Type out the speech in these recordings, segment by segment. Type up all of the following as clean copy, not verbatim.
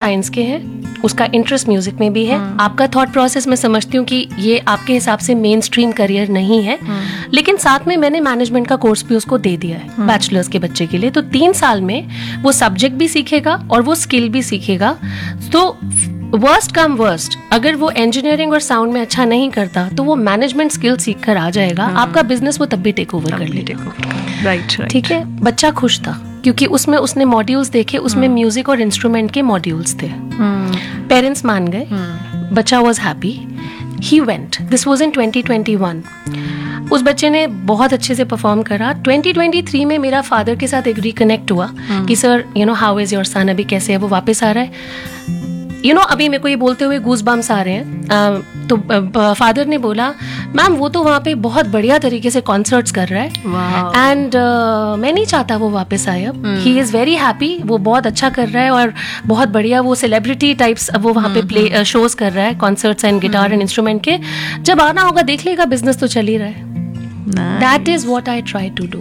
Science के हैं, उसका इंटरेस्ट म्यूजिक में भी है, आपका थॉट प्रोसेस मैं समझती हूँ कि ये आपके हिसाब से मेन स्ट्रीम करियर नहीं है, लेकिन साथ में मैंने मैनेजमेंट का कोर्स भी उसको दे दिया है बैचलर्स के बच्चे के लिए। तो 3 साल में वो सब्जेक्ट भी सीखेगा और वो स्किल भी सीखेगा। तो वर्स्ट कम वर्स्ट, अगर वो इंजीनियरिंग और साउंड में अच्छा नहीं करता तो वो मैनेजमेंट स्किल सीख कर आ जाएगा, आपका बिजनेस वो तब भी टेक ओवर कर लेगा। राइट, ठीक है। बच्चा खुश था क्योंकि उसमें उसने मॉड्यूल्स देखे, उसमें म्यूजिक और इंस्ट्रूमेंट के मॉड्यूल्स थे। पेरेंट्स मान गए, बच्चा was happy, he went. This was in 2021। उस बच्चे ने बहुत अच्छे से परफॉर्म करा। 2023 में मेरा फादर के साथ एक रिकनेक्ट हुआ कि sir how is your son, अभी कैसे है, वो वापस आ रहा है। अभी मेरे को ये बोलते हुए गूज बम्स आ रहे हैं। तो फादर ने बोला, मैम वो तो वहाँ पे बहुत बढ़िया तरीके से कॉन्सर्ट्स कर रहा है एंड मैं नहीं चाहता वो वापस आए। अब ही इज़ वेरी हैप्पी, वो बहुत अच्छा कर रहा है और बहुत बढ़िया वो सेलिब्रिटी टाइप्स वो वहाँ पे प्ले शोज कर रहा है, concerts and guitar and instrument के। जब आना होगा देख लेगा, बिजनेस तो चल ही रहा है। That is what I try to do.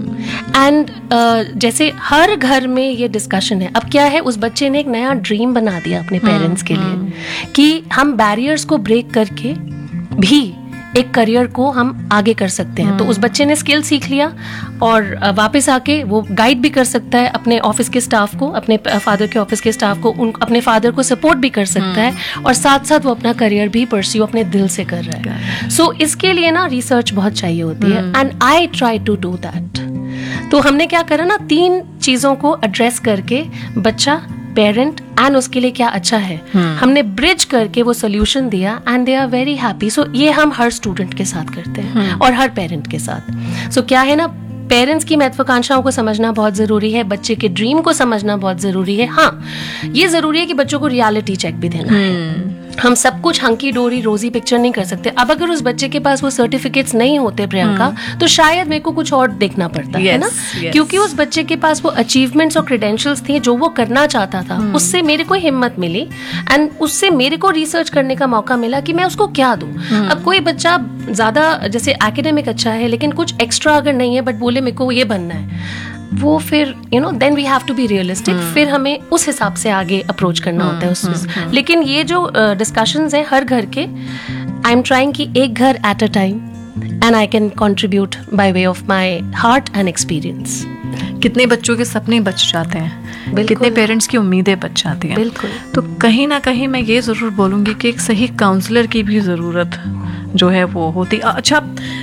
And जैसे हर घर में ये डिस्कशन है। अब क्या है, उस बच्चे ने एक नया ड्रीम बना दिया अपने पेरेंट्स के लिए कि हम बैरियर्स को ब्रेक करके भी एक करियर को हम आगे कर सकते हैं। तो उस बच्चे ने स्किल सीख लिया और वापस आके वो गाइड भी कर सकता है अपने ऑफिस के स्टाफ को, अपने फादर के ऑफिस के स्टाफ को, अपने फादर को सपोर्ट भी कर सकता है और साथ साथ वो अपना करियर भी परस्यू अपने दिल से कर रहा है। सो इसके लिए ना रिसर्च बहुत चाहिए होती है and I try to do that. तो हमने क्या करा ना, 3 चीजों को एड्रेस करके बच्चा, पेरेंट एंड उसके लिए क्या अच्छा है, हमने ब्रिज करके वो सोल्यूशन दिया and they are very happy. सो ये हम हर स्टूडेंट के साथ करते हैं और हर पेरेंट के साथ। सो क्या है ना, पेरेंट्स की महत्वाकांक्षाओं को समझना बहुत जरूरी है, बच्चे के ड्रीम को समझना बहुत जरूरी है। हाँ, ये जरूरी है कि बच्चों को रियलिटी चेक भी देना है। हम सब कुछ हंकी डोरी रोजी पिक्चर नहीं कर सकते। अब अगर उस बच्चे के पास वो सर्टिफिकेट्स नहीं होते प्रियंका, तो शायद मेरे को कुछ और देखना पड़ता है ना, क्योंकि उस बच्चे के पास वो अचीवमेंट्स और क्रेडेंशियल्स थे जो वो करना चाहता था। उससे मेरे को हिम्मत मिली एंड उससे मेरे को रिसर्च करने का मौका मिला कि मैं उसको क्या दूं। अब कोई बच्चा ज्यादा जैसे एकेडमिक अच्छा है लेकिन कुछ एक्स्ट्रा अगर नहीं है बट बोले मेरे को ये बनना है, वो फिर then we have to be realistic. फिर हमें उस हिसाब से आगे अप्रोच करना होता है उस लेकिन ये जो डिस्कशंस हैं हर घर के, आई एम ट्राइंग कि एक घर at a time and I can contribute by way of my heart and experience. कितने बच्चों के सपने बच जाते हैं, कितने पेरेंट्स की उम्मीदें बच जाती हैं। बिल्कुल। तो कहीं ना कहीं मैं ये ज़रूर बोलूँगी कि एक सही काउंसलर की भी ज़रूरत जो है वो होती। अच्छा,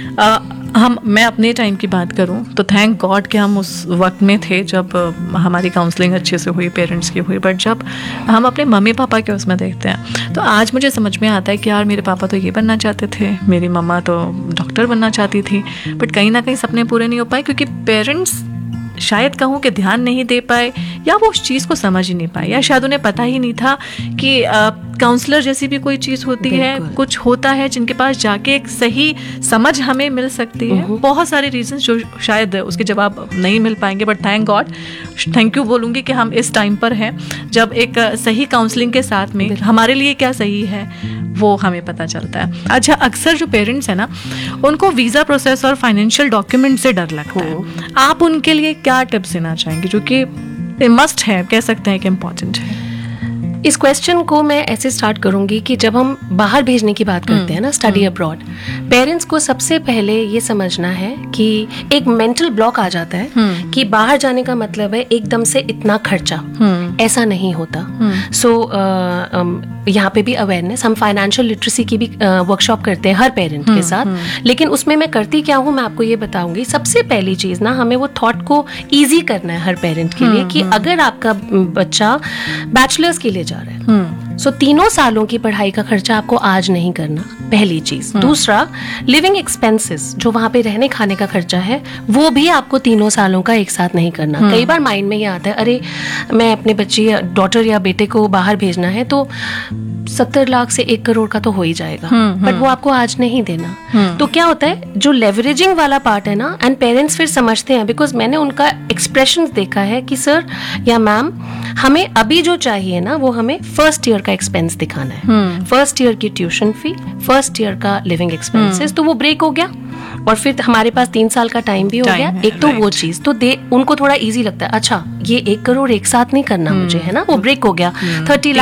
मैं अपने टाइम की बात करूं तो थैंक गॉड कि हम उस वक्त में थे जब हमारी काउंसलिंग अच्छे से हुई, पेरेंट्स की हुई। बट जब हम अपने मम्मी पापा के उसमें देखते हैं तो आज मुझे समझ में आता है कि यार मेरे पापा तो ये बनना चाहते थे, मेरी मम्मा तो डॉक्टर बनना चाहती थी, बट कहीं ना कहीं सपने पूरे नहीं हो पाए क्योंकि पेरेंट्स शायद कहूँ कि ध्यान नहीं दे पाए या वो उस चीज़ को समझ ही नहीं पाए, या शायद उन्हें पता ही नहीं था कि काउंसलर जैसी भी कोई चीज़ होती है, कुछ होता है जिनके पास जाके एक सही समझ हमें मिल सकती है। बहुत सारे रीजंस जो शायद उसके जवाब नहीं मिल पाएंगे, but thank God, thank you बोलूँगी कि हम इस टाइम पर हैं जब एक सही काउंसलिंग के साथ में हमारे लिए क्या सही है वो हमें पता चलता है। अच्छा, अक्सर जो पेरेंट्स हैं ना उनको वीज़ा प्रोसेस और फाइनेंशियल डॉक्यूमेंट से डर लगता है। आप उनके लिए क्या टिप्स देना चाहेंगे जो कि मस्ट है, कह सकते हैं कि इम्पॉर्टेंट है? इस क्वेश्चन को मैं ऐसे स्टार्ट करूंगी कि जब हम बाहर भेजने की बात करते हैं ना, स्टडी अब्रॉड, पेरेंट्स को सबसे पहले ये समझना है कि एक मेंटल ब्लॉक आ जाता है कि बाहर जाने का मतलब है एकदम से इतना खर्चा। ऐसा नहीं होता। सो यहाँ पे भी अवेयरनेस, हम फाइनेंशियल लिटरेसी की भी वर्कशॉप करते हैं हर पेरेंट के साथ, लेकिन उसमें मैं करती क्या हूँ मैं आपको ये बताऊंगी। सबसे पहली चीज ना, हमें वो थॉट को ईजी करना है हर पेरेंट के लिए कि अगर आपका बच्चा बैचलर्स के लिए जा रहा है, सो 3 सालों की पढ़ाई का खर्चा आपको आज नहीं करना, पहली चीज। दूसरा, लिविंग एक्सपेंसेस, जो वहां पे रहने खाने का खर्चा है, वो भी आपको 3 सालों का एक साथ नहीं करना। कई बार माइंड में ये आता है, अरे मैं अपने बच्चे या डॉटर या बेटे को बाहर भेजना है तो 70 लाख से 1 करोड़ का तो हो ही जाएगा, बट वो आपको आज नहीं देना। तो क्या होता है, जो लेवरेजिंग वाला पार्ट है ना, एंड पेरेंट्स फिर समझते हैं, बिकॉज मैंने उनका एक्सप्रेशन देखा है कि सर या मैम हमें अभी जो चाहिए ना वो हमें फर्स्ट ईयर का एक्सपेंस दिखाना है, फर्स्ट ईयर की ट्यूशन फी, फर्स्ट ईयर का लिविंग एक्सपेंसेस। तो वो ब्रेक हो गया और फिर हमारे पास 3 साल का टाइम भी हो गया। एक तो वो चीज तो उनको थोड़ा इजी लगता है, अच्छा ये 1 करोड़ एक साथ नहीं करना मुझे, है ना, वो ब्रेक हो गया। 30